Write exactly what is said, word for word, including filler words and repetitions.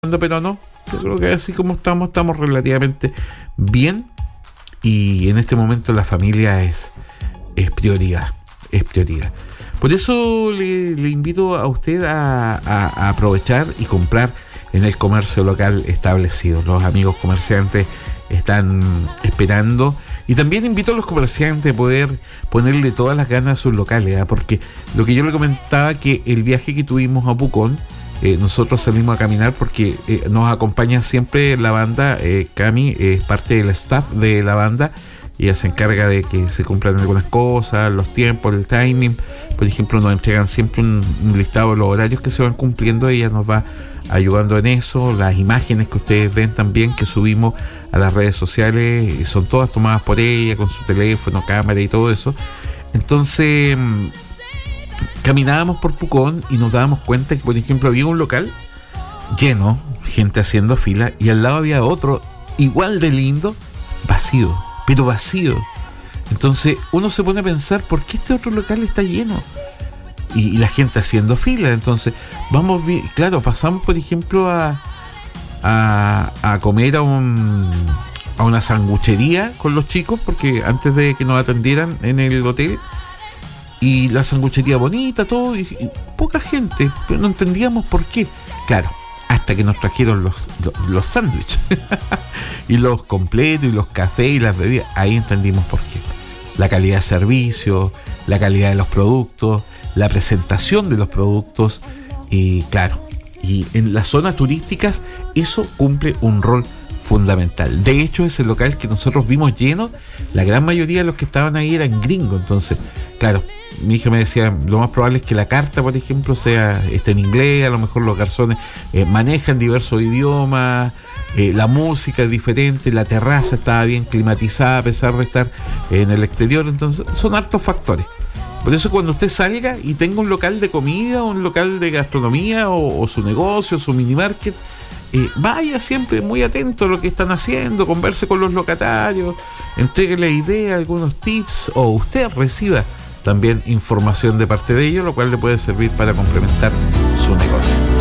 pero no, yo creo que así como estamos, estamos relativamente bien, y en este momento la familia es, es prioridad, es prioridad. Por eso le, le invito a usted a, a, a aprovechar y comprar en el comercio local establecido. Los amigos comerciantes están esperando, y también invito a los comerciantes a poder ponerle todas las ganas a sus locales, ¿eh? Porque lo que yo le comentaba, que el viaje que tuvimos a Pucón, Eh, nosotros salimos a caminar porque eh, nos acompaña siempre la banda. eh, Cami es parte del staff de la banda, y ella se encarga de que se cumplan algunas cosas, los tiempos, el timing. Por ejemplo, nos entregan siempre un, un listado de los horarios que se van cumpliendo. Ella nos va ayudando en eso. Las imágenes que ustedes ven también, que subimos a las redes sociales, son todas tomadas por ella con su teléfono, cámara y todo eso. Entonces caminábamos por Pucón y nos dábamos cuenta que, por ejemplo, había un local lleno, gente haciendo fila, y al lado había otro igual de lindo, vacío, pero vacío. Entonces uno se pone a pensar, ¿por qué este otro local está lleno? Y, y la gente haciendo fila. Entonces vamos, bien, claro, pasamos, por ejemplo, a, a, a comer a un a una sanguchería con los chicos, porque antes de que nos atendieran en el hotel, y la sanguchería bonita, todo, y, y poca gente, pero no entendíamos por qué. Claro, hasta que nos trajeron los, los, los sándwiches y los completos y los cafés y las bebidas. Ahí entendimos por qué. La calidad de servicio, la calidad de los productos, la presentación de los productos, y claro, y en las zonas turísticas eso cumple un rol fundamental. De hecho, ese local que nosotros vimos lleno, la gran mayoría de los que estaban ahí eran gringos. Entonces, claro, mi hija me decía, lo más probable es que la carta, por ejemplo, sea esté en inglés. A lo mejor los garzones eh, manejan diversos idiomas, eh, la música es diferente, la terraza estaba bien climatizada a pesar de estar en el exterior. Entonces, son hartos factores. Por eso, cuando usted salga y tenga un local de comida, un local de gastronomía, o, o su negocio, su mini market, Eh, vaya siempre muy atento a lo que están haciendo, converse con los locatarios, entréguele ideas, algunos tips, o usted reciba también información de parte de ellos, lo cual le puede servir para complementar su negocio.